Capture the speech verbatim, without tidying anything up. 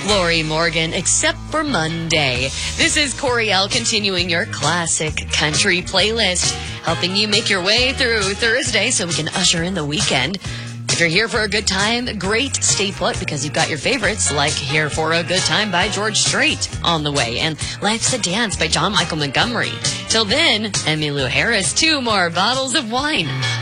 Lori Morgan, except for Monday. This is Coriel continuing your classic country playlist, helping you make your way through Thursday so we can usher in the weekend. If you're here for a good time, great. Stay put because you've got your favorites like Here for a Good Time by George Strait on the way and Life's a Dance by John Michael Montgomery. Till then, Emmylou Harris, two more bottles of wine.